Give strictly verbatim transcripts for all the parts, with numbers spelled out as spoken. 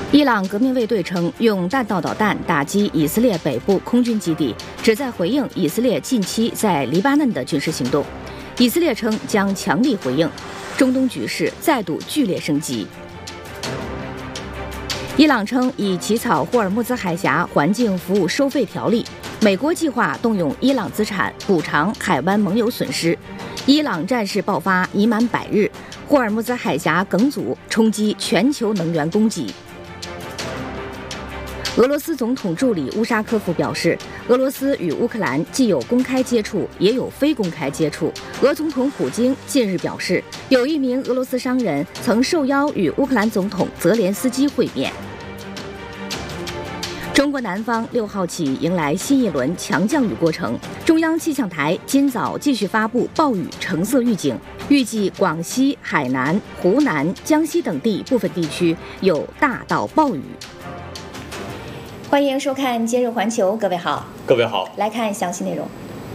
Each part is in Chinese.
伊朗革命卫队称，用弹道导弹打击以色列北部空军基地，旨在回应以色列近期在黎巴嫩的军事行动。以色列称将强力回应，中东局势再度剧烈升级。伊朗称已起草霍尔木兹海峡环境服务收费条例，美国计划动用伊朗资产补偿海湾盟友损失。伊朗战事爆发已满百日，霍尔木兹海峡梗阻冲击全球能源供给。俄罗斯总统助理乌沙科夫表示，俄罗斯与乌克兰既有公开接触，也有非公开接触。俄总统普京近日表示，有一名俄罗斯商人曾受邀与乌克兰总统泽连斯基会面。中国南方六号起迎来新一轮强降雨过程，中央气象台今早继续发布暴雨橙色预警，预计广西、海南、湖南、江西等地部分地区有大到暴雨。欢迎收看今日环球，各位好， 各位好， 来看详细内容。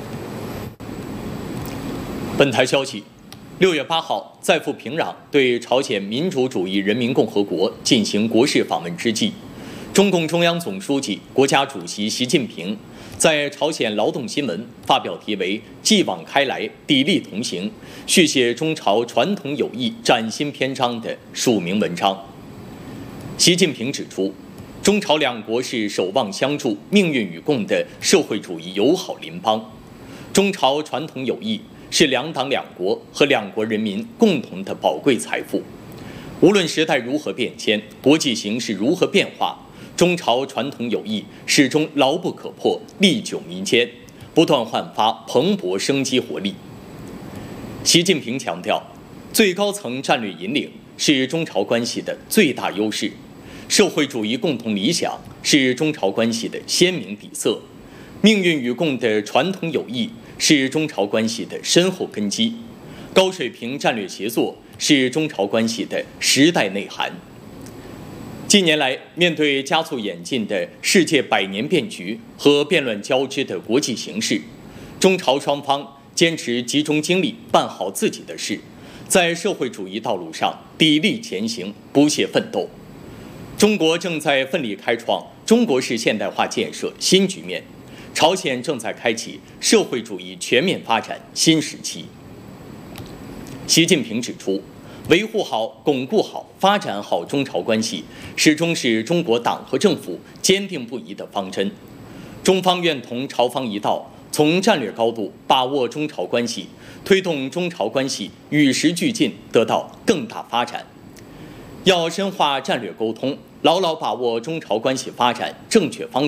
本台消息，六月八号，在赴平壤对朝鲜民主主义人民共和国进行国事访问之际，中共中央总书记、国家主席习近平在朝鲜劳动新闻发表题为《继往开来，砥砺同行》，续写中朝传统友谊崭新篇章的署名文章。习近平指出，中朝两国是守望相助、命运与共的社会主义友好邻邦，中朝传统友谊是两党两国和两国人民共同的宝贵财富。无论时代如何变迁，国际形势如何变化，中朝传统友谊始终牢不可破、历久弥坚，不断焕发蓬勃生机活力。习近平强调，最高层战略引领是中朝关系的最大优势，社会主义共同理想是中朝关系的鲜明底色，命运与共的传统友谊是中朝关系的深厚根基，高水平战略协作是中朝关系的时代内涵。近年来，面对加速演进的世界百年变局和变乱交织的国际形势，中朝双方坚持集中精力办好自己的事，在社会主义道路上砥砺前行，不懈奋斗。中国正在奋力开创中国式现代化建设新局面，朝鲜正在开启社会主义全面发展新时期。习近平指出，维护好、巩固好、发展好中朝关系，始终是中国党和政府坚定不移的方针。中方愿同朝方一道，从战略高度把握中朝关系，推动中朝关系与时俱进，得到更大发展。要深化战略沟通，牢牢把握中朝关系发展正确方向。